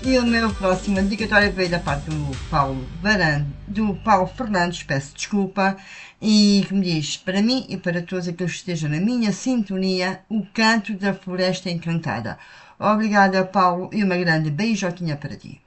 E o meu próximo dedicatório veio da parte do Paulo Fernandes, peço desculpa, e que me diz, para mim e para todos aqueles que estejam na minha sintonia, o canto da floresta encantada. Obrigada, Paulo, e uma grande beijoquinha para ti.